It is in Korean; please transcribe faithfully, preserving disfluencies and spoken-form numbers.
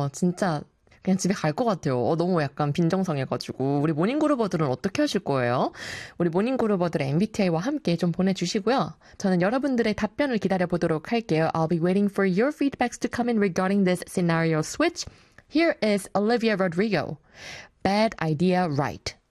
어, 진짜 그냥 집에 갈 것 같아요. 어, 너무 약간 빈정상해가지고. 우리 모닝그루버들은 어떻게 하실 거예요? 우리 모닝그루버들의 엠비티아이와 함께 좀 보내주시고요. 저는 여러분들의 답변을 기다려보도록 할게요. I'll be waiting for your feedbacks to come in regarding this scenario switch. Here is Olivia Rodrigo. Bad idea, right.